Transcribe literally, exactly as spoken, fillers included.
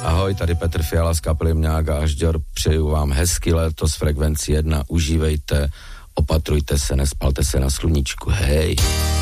Ahoj, tady Petr Fiala z kapely Mňága a Žďor. Přeju vám hezký léto z frekvenci jedna. Užívejte, opatrujte se, nespalte se na sluníčku. Hej.